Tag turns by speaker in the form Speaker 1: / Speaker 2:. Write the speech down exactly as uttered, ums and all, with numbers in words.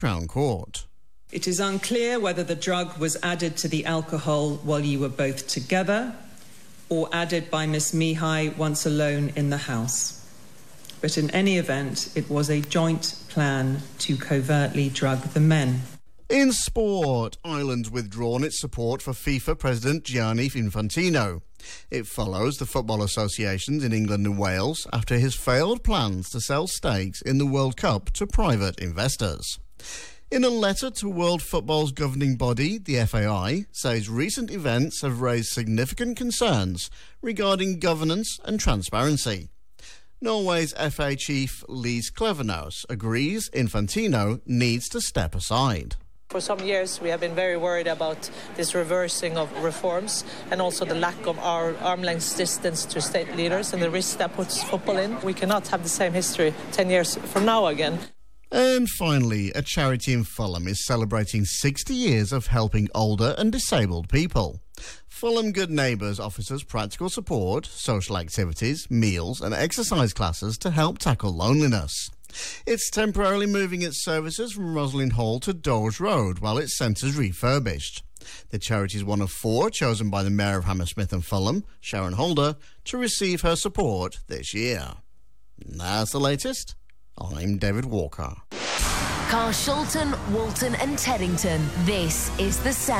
Speaker 1: Crown Court.
Speaker 2: It is unclear whether the drug was added to the alcohol while you were both together or added by Miss Mihai once alone in the house. But in any event, it was a joint plan to covertly drug the men.
Speaker 1: In sport, Ireland's withdrawn its support for FIFA President Gianni Infantino. It follows the football associations in England and Wales after his failed plans to sell stakes in the World Cup to private investors. In a letter to World Football's governing body, the F A I says recent events have raised significant concerns regarding governance and transparency. Norway's F A chief Lise Klevenås agrees Infantino needs to step aside.
Speaker 3: For some years we have been very worried about this reversing of reforms and also the lack of our arm's length distance to state leaders and the risk that puts football in. We cannot have the same history ten years from now again.
Speaker 1: And finally, a charity in Fulham is celebrating sixty years of helping older and disabled people. Fulham Good Neighbours offers practical support, social activities, meals and exercise classes to help tackle loneliness. It's temporarily moving its services from Rosslyn Hall to Dawes Road while its centre's refurbished. The charity is one of four chosen by the Mayor of Hammersmith and Fulham, Sharon Holder, to receive her support this year. That's the latest. I'm David Walker.
Speaker 4: Carshalton, Walton and Teddington. This is The Sound.